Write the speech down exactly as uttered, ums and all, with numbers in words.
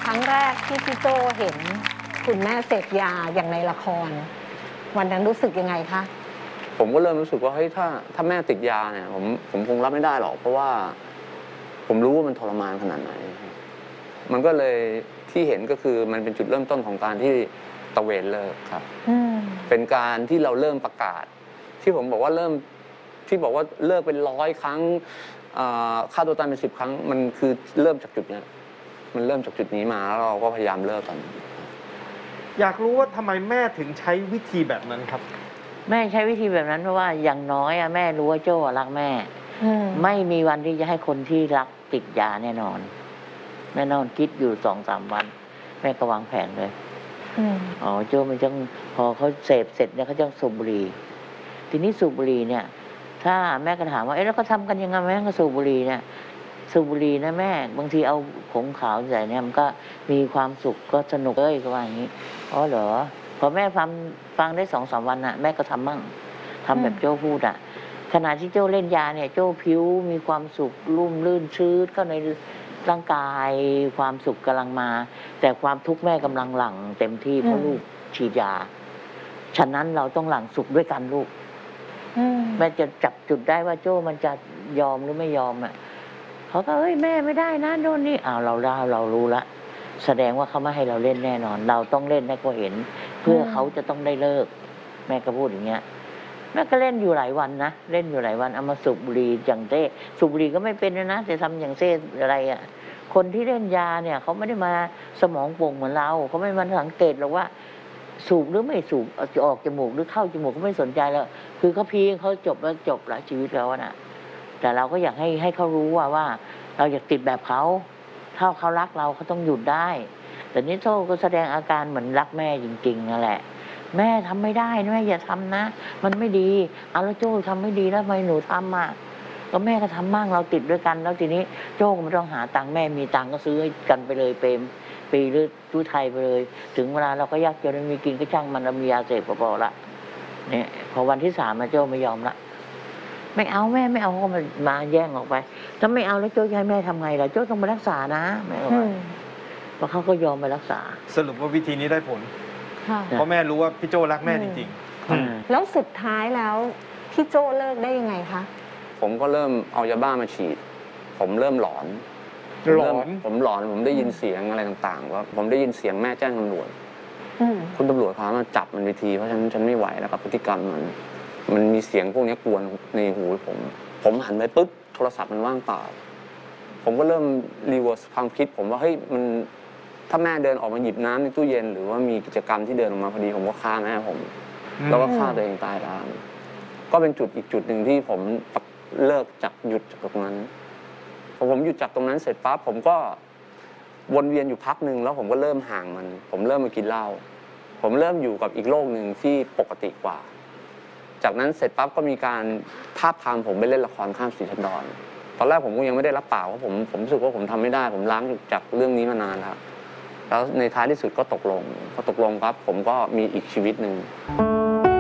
ครั้งแรกที่พี่โจเห็นคุณแม่เสพยาอย่างในละครวันนั้นรู้สึกยังไงคะผมก็เริ่มรู้สึกว่าเฮ้ยถ้าถ้าแม่ติดยาเนี่ยผมผมคงรับไม่ได้หรอกเพราะว่าผมรู้ว่ามันทรมานขนาดไหนมันก็เลยที่เห็นก็คือมันเป็นจุดเริ่มต้นของการที่ตะเวนเลิกครับเป็นการที่เราเริ่มประกาศที่ผมบอกว่าเริ่มที่บอกว่าเลิกเป็นร้อยครั้งฆ่าตัวตายเป็นสิบครั้งมันคือเริ่มจากจุดนี้มันเริ่มจากจุดนี้มาแล้วเราก็พยายามเลิกกันอยากรู้ว่าทำไมแม่ถึงใช้วิธีแบบนั้นครับแม่ใช้วิธีแบบนั้นเพราะว่าอย่างน้อยอะแม่รู้ว่าโจ้รักแม่ไม่มีวันที่จะให้คนที่รักติดยาแน่นอนแน่นอนคิดอยู่สองสามวันแม่ก็วางแผนเลยอ๋อโจ้มันจะพอเขาเสพเสร็จเนี่ยเขาจะสูบบุหรี่ทีนี้สูบบุหรี่เนี่ยถ้าแม่ก็ถามว่าเอ๊ะแล้วเขาทำกันยังไงแม่ก็สูบบุหรี่เนี่ยสูบบุหรี่นะแม่บางทีเอาผงขาวใส่เนี่ยมันก็มีความสุขก็สนุกเลยก็ว่าอย่างนี้อ๋อเหรอพอแม่ฟังฟังได้สองสามวันน่ะแม่ก็ทำมั่งทำแบบโจ้พูดอ่ะขณะที่โจ้เล่นยาเนี่ยโจ้ผิวมีความสุขรุ่มลื่นชื้นเข้าในร่างกายความสุขกำลังมาแต่ความทุกข์แม่กำลังหลั่งเต็มที่เพราะลูกฉีดยาฉะนั้นเราต้องหลั่งสุขด้วยกันลูกแม่จะจับจุดได้ว่าโจ้มันจะยอมหรือไม่ยอมอ่ะเขาก็เอ้ยแม่ไม่ได้นะโน่นนี่อ้าวเราได้เรารู้ละแสดงว่าเขาไม่ให้เราเล่นแน่นอนเราต้องเล่นให้เขาเห็นเพื่อเขาจะต้องได้เลิกแม่ก็พูดอย่างเงี้ยแม่ก็เล่นอยู่หลายวันนะเล่นอยู่หลายวันเอามาสูบบุหรี่อย่างเต้สูบบุหรี่ก็ไม่เป็นนะแต่ทำอย่างเต้อะไรอ่ะคนที่เล่นยาเนี่ยเขาไม่ได้มาสมองโป่งเหมือนเราเขาไม่มาสังเกตหรอกว่าสูบหรือไม่สูบจะออกจมูกหรือเข้าจมูกเขาไม่สนใจแล้วคือเขาพีเขาจบแล้วจบละชีวิตแล้วนะแต่เราก็อยากให้ให้เขารู้ว่าว่าเราอยากติดแบบเขาถ้าเขารักเราเขาต้องหยุดได้แต่นี่โซ่ก็แสดงอาการเหมือนรักแม่จริงๆนั่นแหละแม่ทำไม่ได้นะแม่อย่าทำนะมันไม่ดีเอาแล้วโจ้ทำไม่ดีแล้วทำไมหนูทำอ่ะก็แม่ก็ทำบ้างเราติดด้วยกันแล้วทีนี้โจ้ก็ไม่ต้องหาตังค์แม่มีตังค์ก็ซื้อให้กันไปเลยเปรมปีหรือตู้ไทยไปเลยถึงเวลาเราก็ยากจนไม่มีกินก็ช่างมันเรามียาเสพก็พอละเนี่ยพอวันที่สามมาโจ้ไม่ยอมละไม่เอาแม่ไม่เอาก็มามาแย่งออกไปถ้าไม่เอาแล้วโจ้จะให้แม่ทำไงล่ะโจ้ต้องไปรักษานะแม่บอกเพราะเขาก็ยอมไปรักษาสรุปว่าวิธีนี้ได้ผลเพราะแม่รู้ว่าพี่โจ้รักแม่จริงๆแล้วสุดท้ายแล้วพี่โจ้เลิกได้ยังไงคะผมก็เริ่มเอายาบ้ามาฉีดผมเริ่มหลอนหลอนผมหลอนผมได้ยินเสียงอะไรต่างๆว่าผมได้ยินเสียงแม่แจ้งตำรวจคุณตำรวจพามาจับมันไปทีเพราะฉะนั้นฉันไม่ไหวแล้วกับพฤติกรรมมันมันมีเสียงพวกนี้กวนในหูผมผมหันไปปุ๊บโทรศัพท์มันว่างเปล่าผมก็เริ่มรีเวิร์สความคิดผมว่าเฮ้ยมันถ้าแม่เดินออกมาหยิบน้ำในตู้เย็นหรือว่ามีกิจกรรมที่เดินออกมาพอดีผมก็ฆ่าแม่ผมแล้วก็ฆ่าตัวเองตายตามก็เป็นจุดอีกจุดหนึ่งที่ผมเลิกจากหยุดจากตรงนั้นพอผมหยุดจากตรงนั้นเสร็จปั๊บผมก็วนเวียนอยู่พักหนึ่งแล้วผมก็เริ่มห่างมันผมเริ่มมากินเหล้าผมเริ่มอยู่กับอีกโลกหนึ่งที่ปกติกว่าจากนั้นเสร็จปั๊บก็มีการทาบทามผมไปเล่นละครข้ามสีชันดรตอนแรกผมก็ยังไม่ได้รับปากเพราะผมผมรู้สึกว่าผมทำไม่ได้ผมล้างจากเรื่องนี้มานานแล้วแล้วในท้ายที่สุดก็ตกลงพอตกลงปั๊บผมก็มีอีกชีวิตหนึ่ง